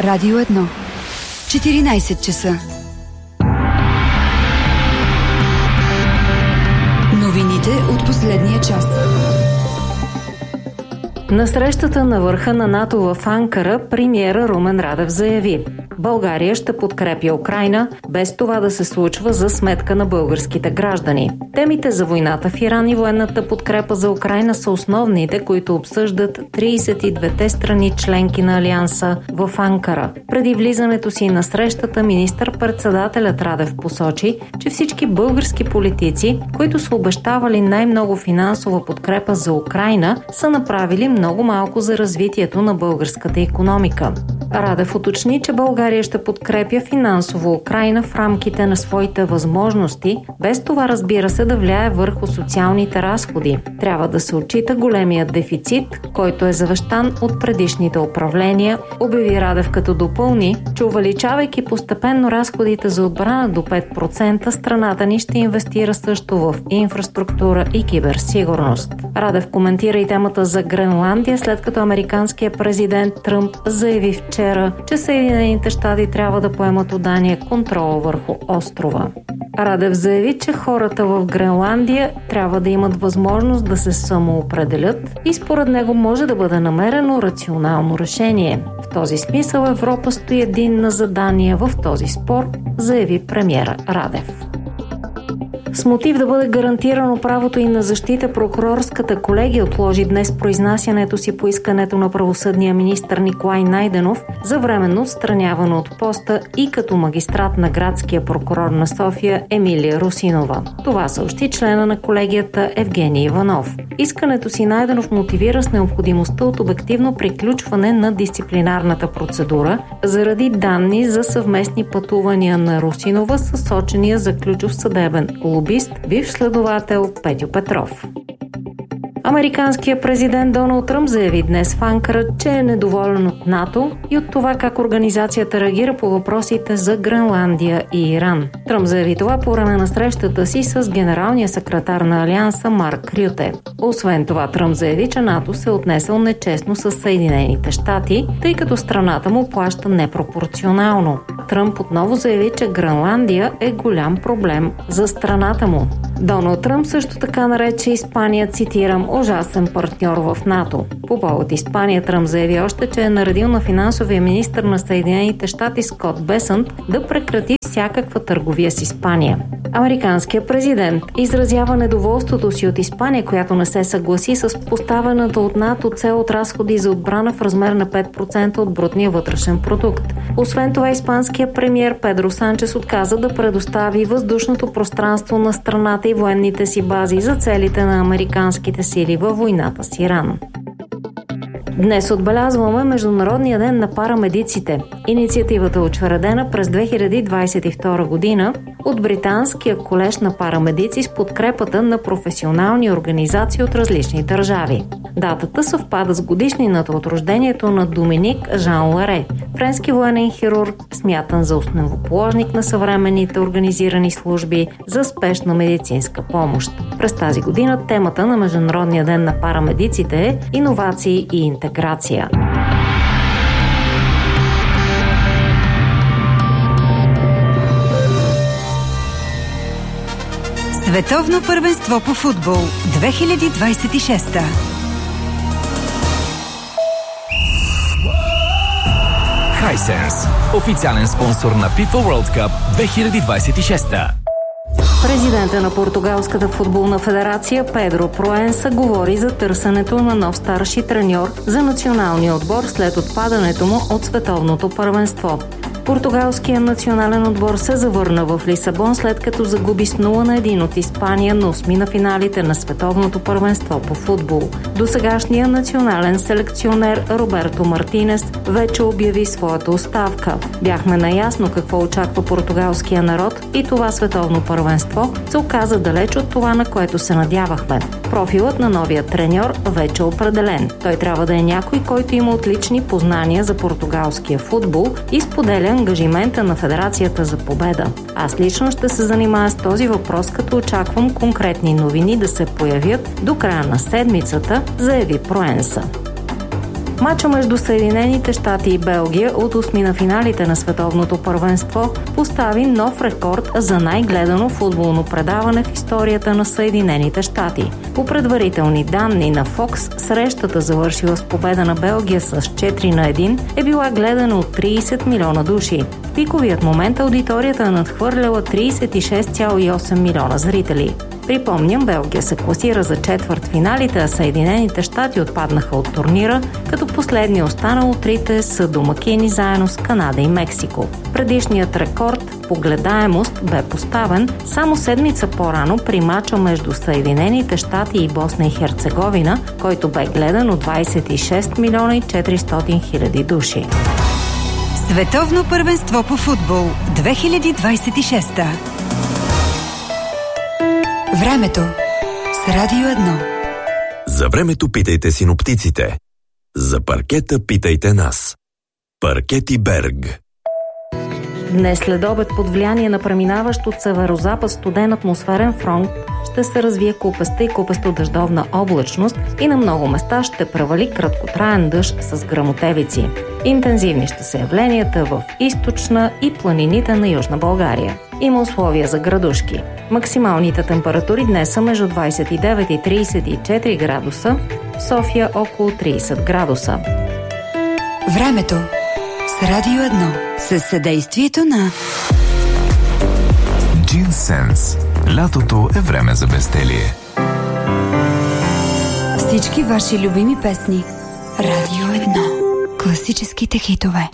Радио 1. 14 часа. Новините от последния час. На срещата на върха на НАТО в Анкара премиера Румен Радев заяви: България ще подкрепя Украйна, без това да се случва за сметка на българските граждани. Темите за войната в Иран и военната подкрепа за Украйна са основните, които обсъждат 32-те страни членки на Алианса в Анкара. Преди влизането си на срещата, министър-председателят Радев посочи, че всички български политици, които са обещавали най-много финансова подкрепа за Украйна, са направили много малко за развитието на българската икономика. Радев уточни, че България ще подкрепя финансово Украйна в рамките на своите възможности, без това, разбира се, да влияе върху социалните разходи. Трябва да се отчита големият дефицит, който е завещан от предишните управления, обяви Радев, като допълни, че увеличавайки постепенно разходите за отбрана до 5%, страната ни ще инвестира също в инфраструктура и киберсигурност. Радев коментира и темата за Гренландия, след като американският президент Тръмп заяви вчера, че Съединените щати трябва да поемат от Дания контрола върху острова. Радев заяви, че хората в Гренландия трябва да имат възможност да се самоопределят и според него може да бъде намерено рационално решение. В този смисъл Европа стои единна за Дания в този спор, заяви премиера Радев. С мотив да бъде гарантирано правото и на защита, прокурорската колегия отложи днес произнасянето си по искането на правосъдния министър Николай Найденов за временно отстраняване от поста и като магистрат на градския прокурор на София Емилия Русинова. Това съобщи члена на колегията Евгений Иванов. Искането си Найденов мотивира с необходимостта от обективно приключване на дисциплинарната процедура заради данни за съвместни пътувания на Русинова с сочения за ключов съдебен лобист, бивш следовател Петьо Петров. Американският президент Доналд Тръмп заяви днес в Анкара, че е недоволен от НАТО и от това как организацията реагира по въпросите за Гренландия и Иран. Тръмп заяви това по време на срещата си с генералния секретар на Алианса Марк Рюте. Освен това, Тръмп заяви, че НАТО се е отнесъл нечестно с Съединените щати, тъй като страната му плаща непропорционално. Тръмп отново заяви, че Гренландия е голям проблем за страната му. Доналд Тръмп също така нарече Испания, цитирам, ужасен партньор в НАТО. По повод Испания, Тръмп заяви още, че е наредил на финансовия министър на Съединените щати Скот Бесънт да прекрати всякаква търговия с Испания. Американският президент изразява недоволството си от Испания, която не се съгласи с поставената от НАТО цел от разходи за отбрана в размер на 5% от брутния вътрешен продукт. Освен това, испанският премиер Педро Санчес отказа да предостави въздушното пространство на страната и военните си бази за целите на американските сили във войната с Иран. Днес отбелязваме Международния ден на парамедиците. Инициативата е учредена през 2022 година от Британския колеж на парамедици с подкрепата на професионални организации от различни държави. Датата съвпада с годишнината от рождението на Доминик Жан Ларе, френски военен хирург, смятан за основоположник на съвременните организирани служби за спешна медицинска помощ. През тази година темата на Международния ден на парамедиците е иновации и интеграция. Световно първенство по футбол 2026. Hisense, официален спонсор на FIFA World Cup 2026. Президентът на Португалската футболна федерация Педро Проенса говори за търсенето на нов старши треньор за националния отбор след отпадането му от световното първенство. Португалският национален отбор се завърна в Лисабон, след като загуби с 0-1 от Испания на осми на финалите на световното първенство по футбол. Досегашният национален селекционер Роберто Мартинес вече обяви своята оставка. Бяхме наясно какво очаква португалския народ и това световно първенство се оказа далеч от това, на което се надявахме. Профилът на новия треньор вече е определен. Той трябва да е някой, който има отлични познания за португалския футбол и споделя ангажимента на Федерацията за победа. Аз лично ще се занимая с този въпрос, като очаквам конкретни новини да се появят до края на седмицата, заяви Проенса. Мача между Съединените щати и Белгия от осминафиналите на световното първенство постави нов рекорд за най-гледано футболно предаване в историята на Съединените щати. По предварителни данни на Fox, срещата, завършила с победа на Белгия с 4-1, е била гледана от 30 милиона души. В пиковият момент аудиторията е надхвърляла 36,8 милиона зрители. Припомням, Белгия се класира за четвъртфиналите, а Съединените щати отпаднаха от турнира, като последния останал от трите са домакини заедно с Канада и Мексико. Предишният рекорд по гледаемост бе поставен само седмица по-рано при мача между Съединените щати и Босна и Херцеговина, който бе гледан от 26 милиона и 400 хиляди души. Световно първенство по футбол 2026. Времето с Радио 1. За времето питайте синоптиците. За паркета питайте нас. Паркети Берг. Днес следобед под влияние на преминаващ от северозапад студен атмосферен фронт ще се развие купеста и купесто-дъждовна облачност и на много места ще превали краткотраен дъжд с гръмотевици. Интензивни ще са явленията в източна и планините на Южна България. Има условия за градушки. Максималните температури днес са между 29 и 34 градуса, в София около 30 градуса. Времето с Радио 1 със съдействието на Джинсенс. Лятото е време за безделие. Всички ваши любими песни. Радио 1. Класическите хитове.